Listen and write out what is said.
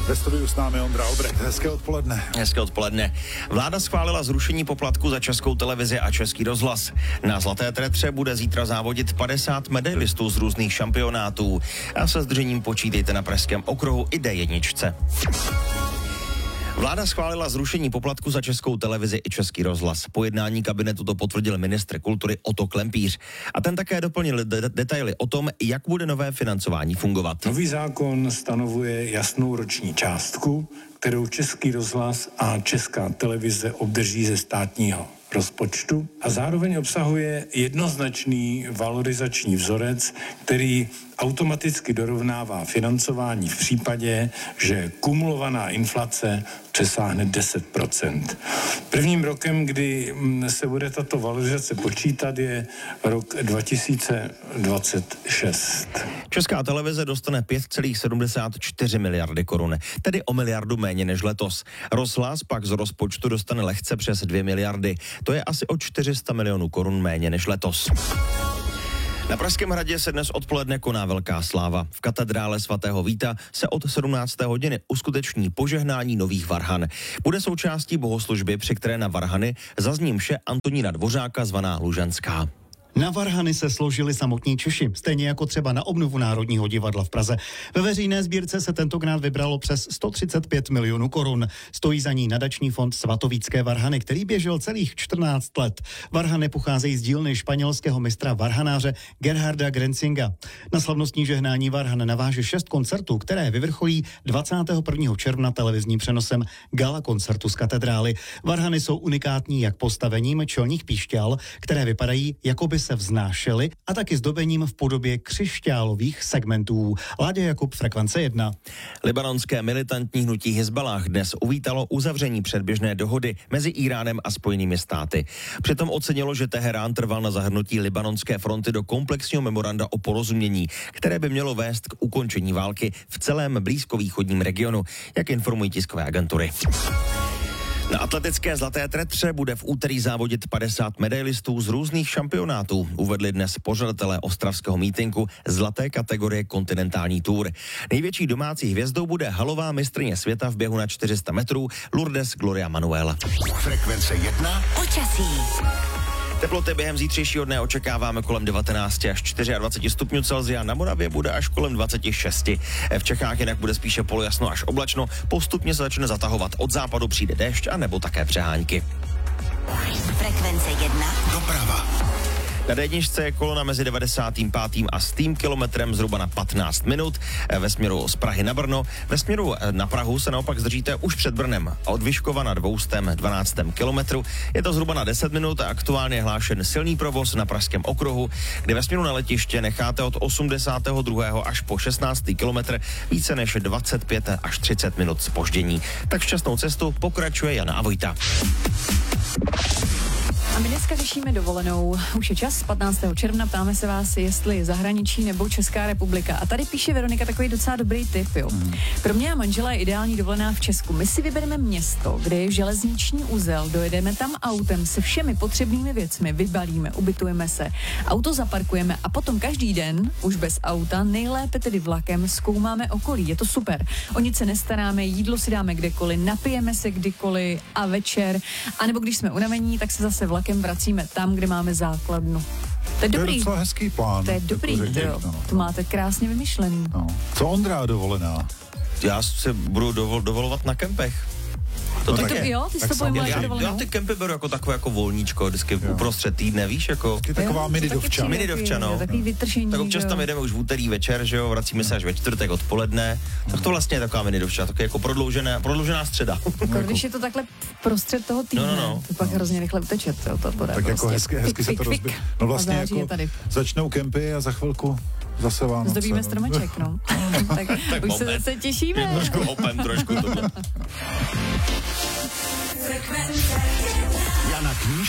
Ve studiu s námi Ondra Obrecht. Hezké odpoledne. Hezké odpoledne. Vláda schválila zrušení poplatku za Českou televizi a Český rozhlas. Na Zlaté tretře bude zítra závodit 50 medailistů z různých šampionátů. A se zdržením počítejte na Pražském okruhu i D1. Vláda schválila zrušení poplatku za Českou televizi i Český rozhlas. Po jednání kabinetu to potvrdil ministr kultury Otto Klempíř. A ten také doplnil detaily o tom, jak bude nové financování fungovat. Nový zákon stanovuje jasnou roční částku, kterou Český rozhlas a Česká televize obdrží ze státního rozpočtu a zároveň obsahuje jednoznačný valorizační vzorec, který automaticky dorovnává financování v případě, že kumulovaná inflace přesáhne 10%. Prvním rokem, kdy se bude tato valorizace počítat, je rok 2026. Česká televize dostane 5,74 miliardy korun, tedy o miliardu méně než letos. Rozhlas pak z rozpočtu dostane lehce přes 2 miliardy. To je asi o 400 milionů korun méně než letos. Na Pražském hradě se dnes odpoledne koná velká sláva. V katedrále svatého Víta se od 17. hodiny uskuteční požehnání nových varhan. Bude součástí bohoslužby, při které na varhany zazní mše Antonína Dvořáka zvaná Lužanská. Na varhany se složili samotní Češi, stejně jako třeba na obnovu Národního divadla v Praze. Ve veřejné sbírce se tentokrát vybralo přes 135 milionů korun. Stojí za ní nadační fond Svatovícké varhany, který běžel celých 14 let. Varhany pocházejí z dílny španělského mistra varhanáře Gerharda Grenzinga. Na slavnostní žehnání varhan naváže 6 koncertů, které vyvrcholí 21. června televizním přenosem gala koncertu z katedrály. Varhany jsou unikátní jak postavením čelních píšťal, které vypadají, jako by se vznášely, a taky zdobením v podobě křišťálových segmentů. Láďa Jakub, Frekvence 1. Libanonské militantní hnutí Hizballáh dnes uvítalo uzavření předběžné dohody mezi Íránem a Spojenými státy. Přitom ocenilo, že Teherán trval na zahrnutí libanonské fronty do komplexního memoranda o porozumění, které by mělo vést k ukončení války v celém blízkovýchodním regionu, jak informují tiskové agentury. Na atletické Zlaté tretře bude v úterý závodit 50 medailistů z různých šampionátů, uvedli dnes pořadatelé ostravského mítinku zlaté kategorie Kontinentální Tour. Největší domácí hvězdou bude halová mistryně světa v běhu na 400 metrů Lourdes Gloria Manuel. Frekvence 1. Počasí. Teploty během zítřejšího dne očekáváme kolem 19 až 24 stupňů Celsia, na Moravě bude až kolem 26. V Čechách jinak bude spíše polojasno až oblačno, postupně se začne zatahovat, od západu přijde déšť a nebo také přehánky. Frekvence 1. Doprava. Na D1 je kolona mezi 95. a 100. kilometrem zhruba na 15 minut ve směru z Prahy na Brno. Ve směru na Prahu se naopak zdržíte už před Brnem a od Vyškova na 212. kilometru. Je to zhruba na 10 minut a aktuálně je hlášen silný provoz na Pražském okruhu, kde ve směru na letiště necháte od 82. až po 16. kilometr více než 25 až 30 minut zpoždění. Tak šťastnou cestu pokračuje Jana a Vojta. A my dneska řešíme dovolenou. Už je čas, 15. června, ptáme se vás, jestli zahraničí nebo Česká republika. A tady píše Veronika takový docela dobrý tip, jo. Pro mě a manžela je ideální dovolená v Česku. My si vybereme město, kde je železniční uzel, dojedeme tam autem se všemi potřebnými věcmi, vybalíme, ubytujeme se, auto zaparkujeme a potom každý den, už bez auta, nejlépe tedy vlakem, zkoumáme okolí. Je to super. O nic se nestaráme, jídlo si dáme kdekoliv, napijeme se kdykoliv a večer. A nebo když jsme unavení, tak se zase vlakem vracíme tam, kde máme základnu. To je dobrý. To je docela hezký plán. To je dobrý, jo. To máte krásně vymyšlený. No. Co Ondra dovolená? Já se budu dovolovat na kempech. No tak je. Jo, ty jsi to pojmul jako dovolenou. Já ty kempy beru jako takové jako volníčko, vždycky uprostřed týdne, víš, jako... Ty taková mini-dovča. Mini-dovča, no. Takový vytržení. Tak občas tam jedeme už v úterý večer, že jo, vracíme se až ve čtvrtek odpoledne. Tak to vlastně je taková mini-dovča, tak jako prodloužená středa. Když je to takhle prostřed toho týdne, to pak hrozně rychle uteče. Tak jako hezky se to rozbije. No vlastně jako začnou kempy a za chvilku zase Vánoce. Zdobíme stromeček, no. Tak už se zase těšíme. Trošku opem, trošku tohle. Jana Kníž